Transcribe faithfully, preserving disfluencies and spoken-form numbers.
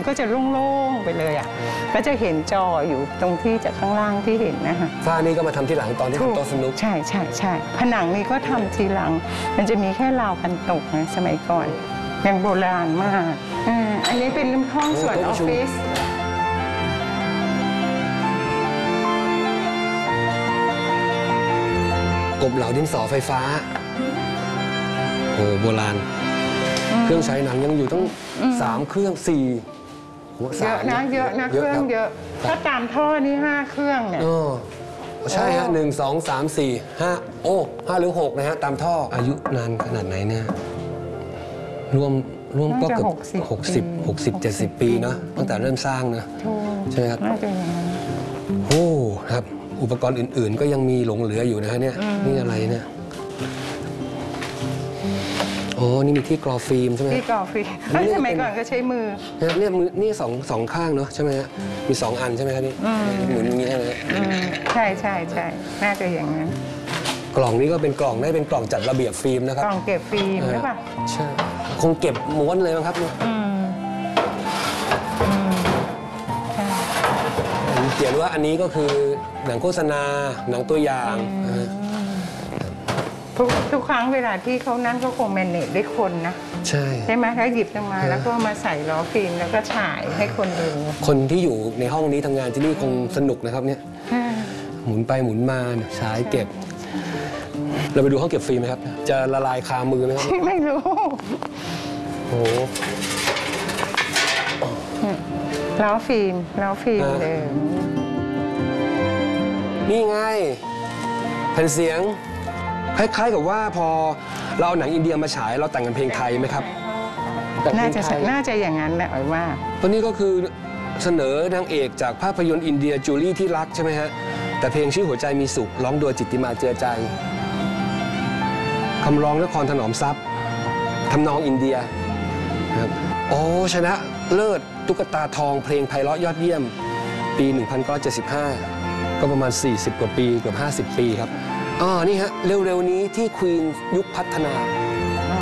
ก็จะโล่งๆไปเลยอ่ะก็จะเห็นจออยู่ตรงที่จากข้างล่างที่เห็นนะคะฝ้านี่ก็มาทำที่หลังตอนที่ทำโต๊ะสนุกใช่ใช่ใช่ผนังนี้ก็ทำทีหลังมันจะมีแค่ราวกันตกนะสมัยก่อนยังโบราณมากอ่าอันนี้เป็นห้องส่วนออฟฟิศกบเหลาดินสอไฟฟ้าโอ้โบราณเครื่องใช้หนังยังอยู่ตั้งสามเครื่องสี่เยอะนะเยอะนะเครื่องเยอะถ้าตามท่อนี่ห้าเครื่องเนี่ยใช่ฮะหนึ่งสองสามสี่ห้าโอ้ห้าหรือหกนะฮะตามท่ออายุนานขนาดไหนเนี่ยรวมรวมก็เกือบหกสิบหกสิบเจ็ดสิบปีเนาะตั้งแต่เริ่มสร้างนะใช่ไหมครับโอ้ครับอุปกรณ์อื่นๆก็ยังมีหลงเหลืออยู่นะฮะเนี่ยนี่อะไรเนี่ยโอ้นี่มีที่กรอฟิล์มใช่ไหมที่กรอฟิล์มสมัยก่อนก็ใช้มือเนี่ยมือนี่สองสองข้างเนาะใช่ไหมฮะมีสองอันใช่ไหมครับนี่หมุนอย่างนี้ใช่ไหมใช่ใช่ใช่น่าจะอย่างนั้นกล่องนี้ก็เป็นกล่องได้เป็นกล่องจัดระเบียบฟิล์มนะครับกล่องเก็บฟิล์มใช่ป่ะใช่คงเก็บม้วนเลยมั้งครับเนี่ยเขียนว่าอันนี้ก็คือหนังโฆษณาหนังตัวอย่างทุกทุกครั้งเวลาที่เขานั่นก็คงแมเนจด้วยคนนะใช่ใช่ไหมถ้าหยิบลงมาแล้วก็มาใส่ล้อฟิล์มแล้วก็ฉายให้คนดูคนที่อยู่ในห้องนี้ทำงานที่นี่คงสนุกนะครับเนี่ยหมุนไปหมุนมาฉายเก็บเราไปดูห้องเก็บฟิล์มไหมครับจะละลายคามือไหมครับไม่รู้โอ้ล้อฟิล์มล้อฟิล์มเดิมนี่ไงแผ่นเสียงคล้ายๆกับว่าพอเราหนังอินเดียมาฉายเราแต่งกันเพลงไทยไหมครับน่าจะน่าจะอย่างนั้นแหละว่าตัวนี้ก็คือเสนอนางเอกจากภาพยนตร์อินเดียจูลี่ที่รักใช่ไหมฮะแต่เพลงชื่อหัวใจมีสุขร้องโดยจิตติมาเจือใจคำร้องนครถนอมทรัพย์ทำนองอินเดียครับโอ้ชนะเลิศตุ๊กตาทองเพลงไพเราะยอดเยี่ยมปีหนึ่งพันเก้าร้อยเจ็ดสิบห้าก็ประมาณสี่สิบกว่าปีเกือบห้าสิบปีครับอ๋อนี่ฮะเร็วๆนี้ที่ควีนยุคพัฒนา